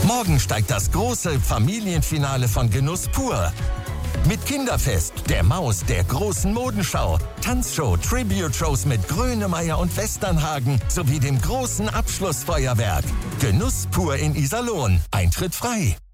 Morgen steigt das große Familienfinale von Genuss pur. Mit Kinderfest, der Maus, der großen Modenschau, Tanzshow, Tribute-Shows mit Grönemeyer und Westernhagen sowie dem großen Abschlussfeuerwerk. Genuss pur in Iserlohn. Eintritt frei.